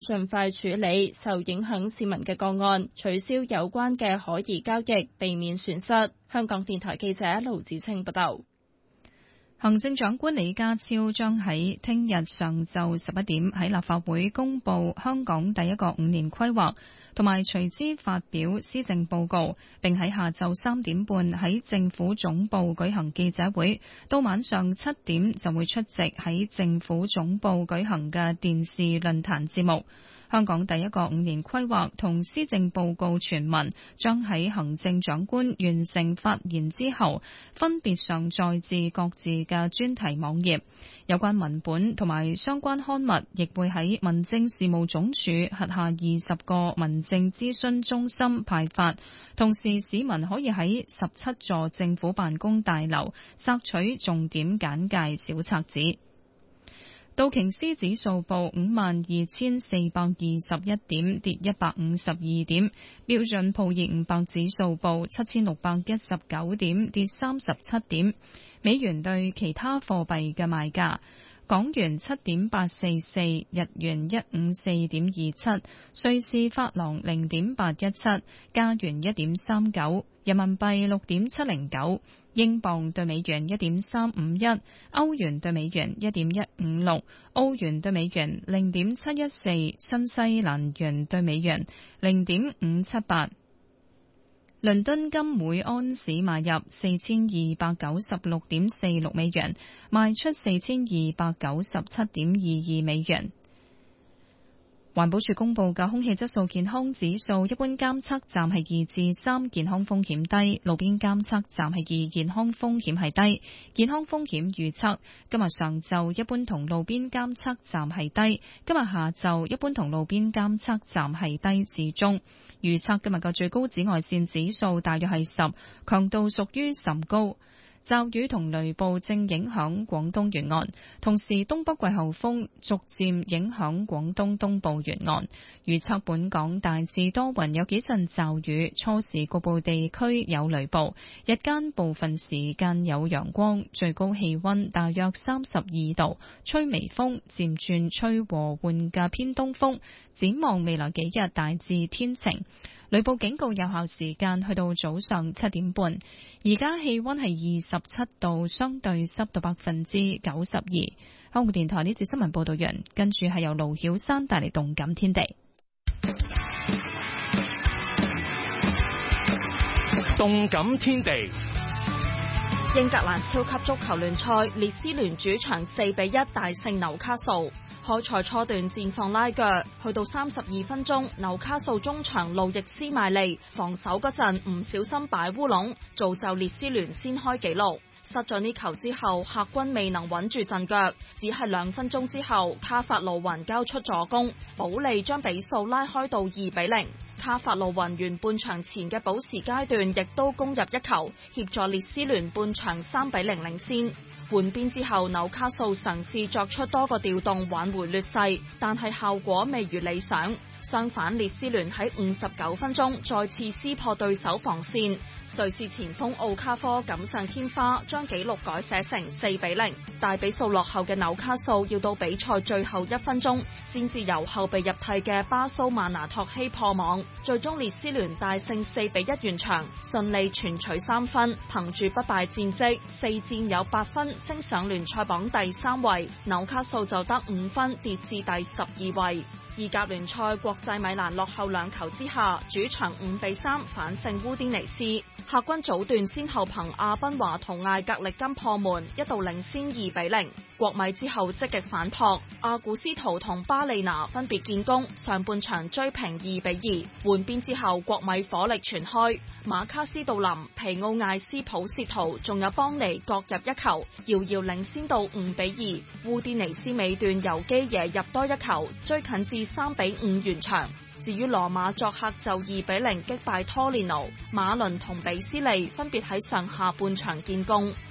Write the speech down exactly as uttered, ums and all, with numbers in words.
盡快處理受影響市民嘅個案，取消有關嘅可疑交易，避免損失。香港電台記者盧子清報道。 行政長官李家超將喺聽日上晝十一點喺立法會公布香港第一個五年規劃，同埋隨之發表施政報告，並喺下晝三點半喺政府總部舉行記者會，到晚上七點就會出席喺政府總部舉行嘅電視論壇節目。香港第一個五年規劃同施政報告全文將喺行政長官完成發言之後，分別上載至各自嘅專題網頁。有關文本同埋相關刊物亦會喺民政事務總署轄下二十個民政諮詢中心派發。同時，市民可以喺十七座政府辦公大樓索取重點簡介小冊子。道瓊斯指數報五萬二千四百二十一點，跌一百五十二點。標準普爾五百指數報七千六百一十九點，跌三十七點。美元對其他貨幣嘅賣價：港元七點八四四，日元一五四點二七，瑞士法郎零點八一七，加元一點三九，人民幣六點七零九。英鎊對美元一點三五一，歐元對美元一點一五六，澳元對美元零點七一四，新西蘭元對美元零點五七八。倫敦金每安士買入四千二百九十六點四六美元，賣出四千二百九十七點二二美元。環保署公布嘅空氣質素健康指數，一般監測站係二至三，健康風險低；路邊監測站係二，健康風險係低。健康風險預測今日上晝一般同路邊監測站係低，今日下晝一般同路邊監測站係低至中。預測今日嘅最高紫外線指數大約係十，強度屬於甚高。驟雨同雷暴正影響廣東沿岸，同時東北季候風逐漸影響廣東東部沿岸。預測本港大致多雲，有幾陣驟雨，初時局部地區有雷暴，日間部分時間有陽光，最高氣溫大約三十二度，吹微風，漸轉吹和緩嘅偏東風。展望未來幾日大致天晴。雷暴警告有效時間去到早上七點半，而家氣溫係二十七度，相對濕度百分之九十二。香港電台呢節新聞報道完，跟住係由盧曉山帶嚟動感天地。 動感天地， 英格蘭超級足球聯賽，列斯聯主場四比一大勝紐卡素。開賽初段戰況拉鋸，去到三十二分鐘，紐卡素中場路易斯邁利防守嗰陣唔小心擺烏龍，造就列斯聯先開紀錄。失咗呢球之後，客軍未能穩住陣腳，只係兩分鐘之後，卡法路雲交出助攻，保利將比數拉開到二比零。卡法路雲完半場前嘅補時階段，亦都攻入一球，協助列斯聯半場三比零領先。換邊之後，紐卡素嘗試作出多個調動挽回劣勢，但係效果未如理想。相反，列斯聯喺五十九分鐘再次撕破對手防線，瑞士前鋒奧卡科錦上添花，將紀錄改寫成四比零。大比數落後嘅紐卡素要到比賽最後一分鐘，先至由後備入替嘅巴蘇曼拿托希破網，最終列斯聯大勝四比一完場，順利全取三分，憑住不敗戰績，四戰有八分，升上聯賽榜第三位。紐卡素就得五分，跌至第十二位。意甲聯賽，國際米蘭落後兩球之下，主場五比三反勝烏甸尼斯。客軍早段先後憑阿賓華同艾格力金破門，一度領先二比零。國米之後積極反撲，阿古斯圖同巴利拿分別建功，上半場追平二比二。換邊之後，國米火力全開，馬卡斯杜林、皮奧艾斯普切圖仲有邦尼各入一球，遙遙領先到五比二。烏甸尼斯尾段由基耶入多一球，追近至三比五完場。至於羅馬作客就二比零擊敗拖連奴，馬倫同比斯利分別喺上下半場建功。